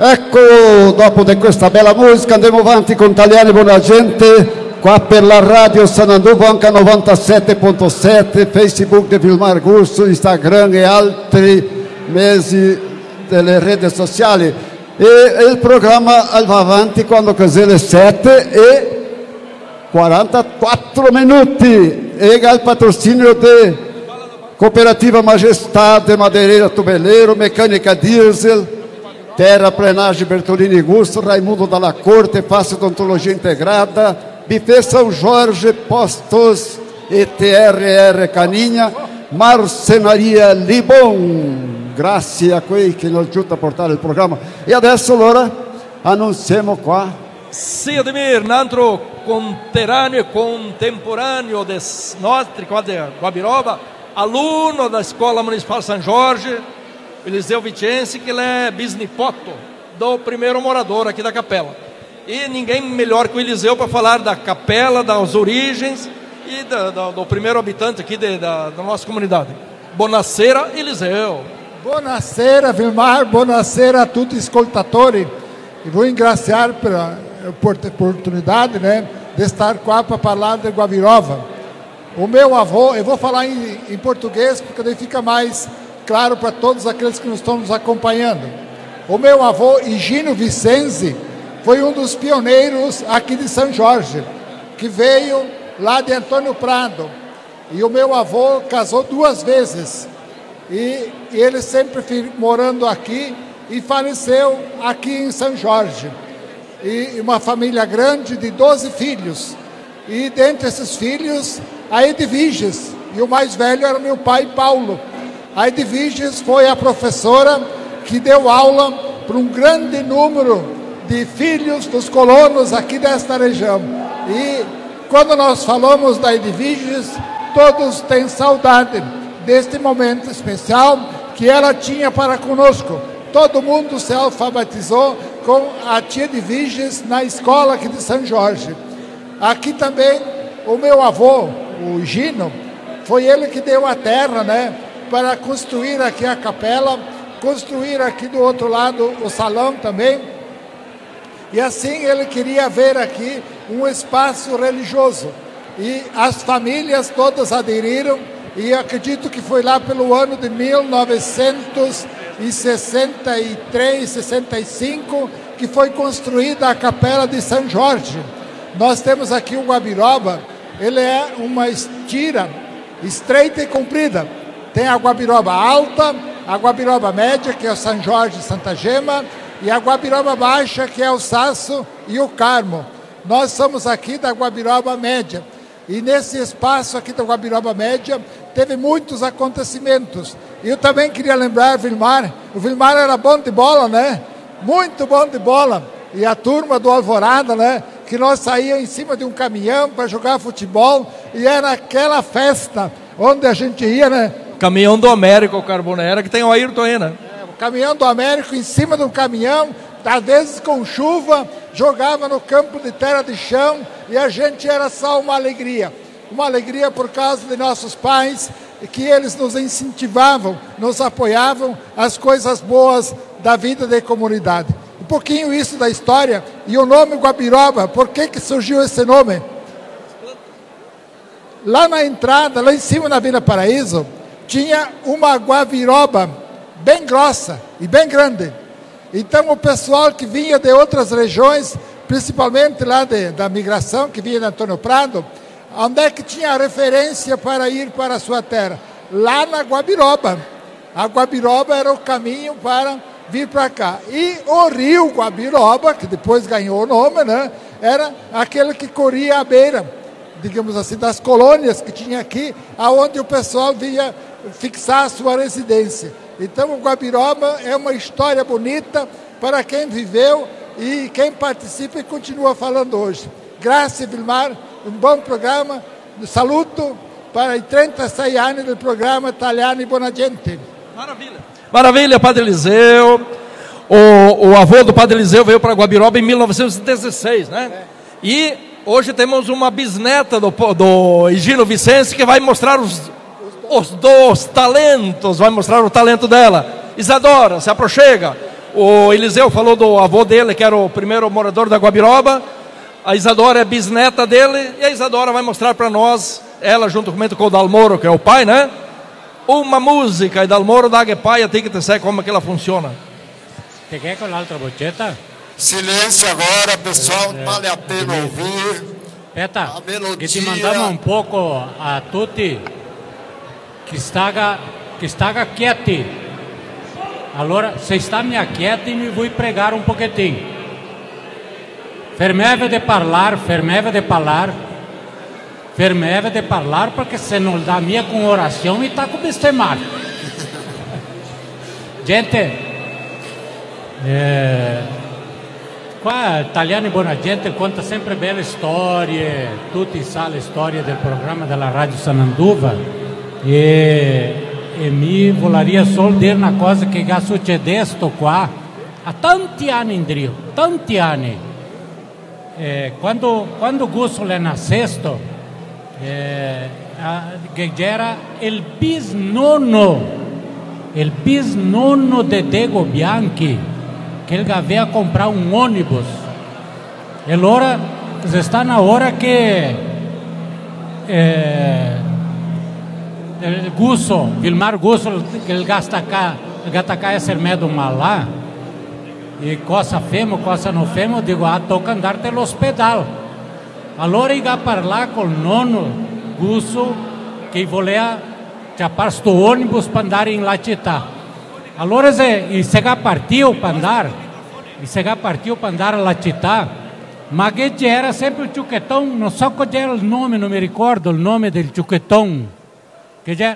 Ecco, dopo di questa bella musica andiamo avanti con Italiani Buona Gente, qua per la radio Sananduva anche 97.7, Facebook di Vilmar Gusto, Instagram e altri mezzi delle reti sociali. E il programma va avanti quando così le 7:44 minuti. E il patrocinio di Cooperativa Majestade, Madeireira Tubeleiro, Mecânica Diesel, Terraplenagem Bertolini Gusto, Raimundo Dalla Corte, Face Odontologia Integrada, Buffet São Jorge, Postos ETRR Caninha, Marcenaria Libon. Grazie a quei che non aiuta a portare il programma. E adesso allora annunciamo qua. Sì, Ademir, un altro contemporâneo des nostri, qua di Guabiroba, aluno da Escola Municipal São Jorge, Eliseu Vicense, que ele é bisnipoto do primeiro morador aqui da capela. E ninguém melhor que o Eliseu para falar da capela, das origens e do primeiro habitante aqui da nossa comunidade. Buonasera, Eliseu. Buonasera, Vilmar. Buonasera a tutti ascoltatori. E vou ringraziar pela oportunidade, né, de estar qua para falar de Guabiroba. O meu avô, eu vou falar em português porque daí fica mais claro para todos aqueles que nos estão nos acompanhando. O meu avô, Higino Vicense, foi um dos pioneiros aqui de São Jorge, que veio lá de Antônio Prado. E o meu avô casou 2 vezes. E ele sempre morando aqui e faleceu aqui em São Jorge. E uma família grande de 12 filhos. E dentre esses filhos, a Edviges. E o mais velho era meu pai, Paulo. A Edviges foi a professora que deu aula para um grande número de filhos dos colonos aqui desta região. E quando nós falamos da Edviges, todos têm saudade deste momento especial que ela tinha para conosco. Todo mundo se alfabetizou com a tia Edviges na escola aqui de São Jorge. Aqui também o meu avô, o Gino, foi ele que deu a terra, né, para construir aqui a capela, construir aqui do outro lado o salão também. E assim ele queria ver aqui um espaço religioso. E as famílias todas aderiram, e acredito que foi lá pelo ano de 1963, 65, que foi construída a capela de São Jorge. Nós temos aqui o Guabiroba, ele é uma estira estreita e comprida. Tem a Guabiroba alta, a Guabiroba média, que é o São Jorge e Santa Gema, e a Guabiroba baixa, que é o Sasso e o Carmo. Nós somos aqui da Guabiroba média. E nesse espaço aqui da Guabiroba média, teve muitos acontecimentos. E eu também queria lembrar, Vilmar, o Vilmar era bom de bola, né? Muito bom de bola. E a turma do Alvorada, né? Que nós saíamos em cima de um caminhão para jogar futebol, e era aquela festa onde a gente ia, né? Caminhão do Américo, o Carbonera, que tem o Ayrton aí, né? O caminhão do Américo em cima de um caminhão, às vezes com chuva, jogava no campo de terra de chão, e a gente era só uma alegria por causa de nossos pais, que eles nos incentivavam, nos apoiavam as coisas boas da vida da comunidade. Um pouquinho isso da história. E o nome Guabiroba, por que surgiu esse nome? Lá na entrada, lá em cima na Vila Paraíso, tinha uma guabiroba bem grossa e bem grande. Então o pessoal que vinha de outras regiões, principalmente lá da migração, que vinha de Antônio Prado, onde é que tinha a referência para ir para a sua terra? Lá na Guabiroba. A Guabiroba era o caminho para vir para cá. E o rio Guabiroba, que depois ganhou o nome, né, era aquele que corria à beira, digamos assim, das colônias que tinha aqui, aonde o pessoal vinha fixar a sua residência. Então o Guabiroba é uma história bonita para quem viveu e quem participa e continua falando hoje. Grazie, Vilmar, um bom programa. Saluto para i 36 anni del programma Italiani Buona Gente. Maravilha. Maravilha, Padre Eliseu. O avô do Padre Eliseu veio para Guabiroba em 1916, né? E hoje temos uma bisneta do Higino Vicense que vai mostrar os talentos, vai mostrar o talento dela. Isadora, se aproxega. O Eliseu falou do avô dele, que era o primeiro morador da Guabiroba. A Isadora é bisneta dele, e a Isadora vai mostrar para nós, ela junto com o Dalmoro, que é o pai, né? Uma música, e Dalmoro da Aguepaia tem que te saber como é que ela funciona. Te quer com a outra bocheta? Silêncio agora, pessoal, vale a pena ouvir. Peta, a melodia. che ti mandiamo un poco a tutti che staga quieti. Allora, se stammi quieti, mi vuoi pregare un pochettino. Fermeve de parlar, perché se non dà mia con orazione mi sta come bestemar. Gente, qua Italiani Buona Gente conta sempre belle storie, tutti sanno le storie del programma della Radio Sananduva e mi voleria solo dire una cosa che è successo qua a tanti anni in Drio, tanti anni. Quando Gusso è nascesto, che era il bisnonno di Dego Bianchi, che ele aveva comprar um ônibus. E allora está na hora que Gusso, Vilmar Gusso, que ele gasta cá esse medo malá, e cosa femo, cosa não femo, digo, toca andar pelo hospital. Allora ia parlar com o nonno Gusso, que volea chapar sto ônibus para andar em Latità. Allora se partiu para andare alla città, ma che era sempre il ciucchettone, non so qual era il nome, non mi ricordo il nome del ciucchettone, che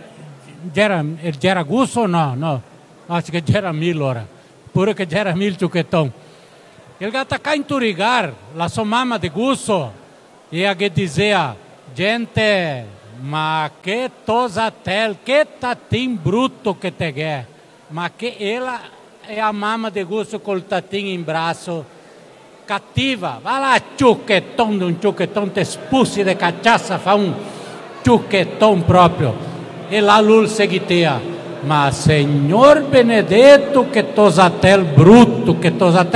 era Gusso o no, acho che era Mil ora, pure che era Mil ciucchettone. Ele attacca in Turigar, la sua mamma di Gusso, e che dizia, gente, ma che tosatel, che tatim brutto che te è. Ma che ela é a mamma de Gusso col tatinho em braço, cativa, vai lá, ciucchettone, um ciucchettone, te spussi de cachaça, fa um ciucchettone proprio. E lá Lul seguitea, ma Senhor Benedetto, che tosatel brutto che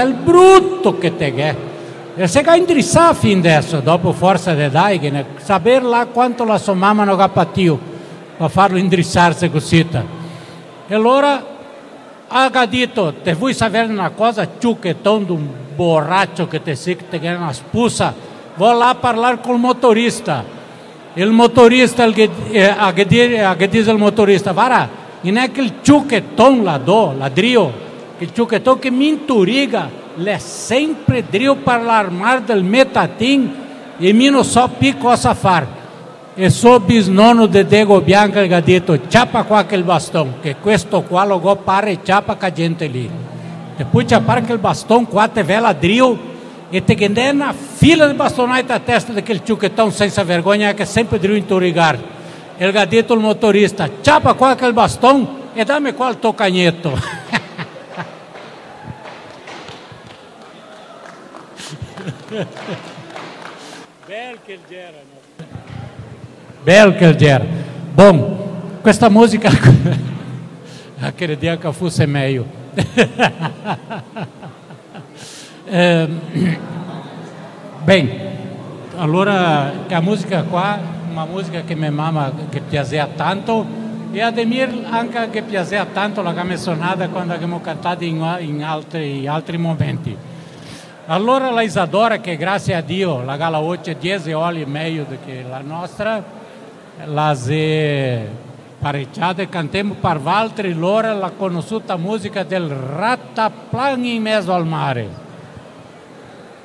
te è. E se ga indrissar a fim dessa, dopo forza de daighe, né? Saber lá quanto la sua mamma non capatiu, para farlo indrissar-se cosita. E allora, ha detto, te vuoi sapere una cosa, ciucchettone di un borraccio che te viene una spusa, vou lá parlare col motorista. Il motorista, che dice il motorista, guarda, non è che il ciucchettone la drio, il ciucchettone che mi inturiga, è sempre drio per l'armar del metatin e mi non so più cosa fare. E suo bisnonno de Dego Bianca che ha detto ciapa qua quel bastone, che questo qua lo go pare ciapa ca gente lì. E poi ciapare quel bastone qua te vela drio e te che na fila di bastonate a testa di quel ciucchettone senza vergogna che sempre drio in Turigar. E ha detto il motorista ciapa qua quel bastone e dammi qua il tuo cagnetto. Bel che era. Bel che era. Bom, questa musica credevo che fosse meglio. Bem, allora che a musica qua, una musica che mia mamma che piaceva tanto e Ademir anche che piaceva tanto la che suonata quando abbiamo cantato in altri momenti. Allora la Isadora, che grazie a Dio la gala 10 oli meglio che la nostra, la se pareggiata e cantiamo per Valtteri, loro la conosciuta musica del Rattaplan in mezzo al mare.